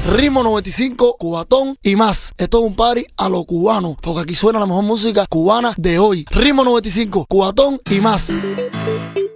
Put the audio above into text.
Ritmo 95, Cubatón y más. Esto es un party a lo cubano, porque aquí suena la mejor música cubana de hoy. Ritmo 95, Cubatón y más.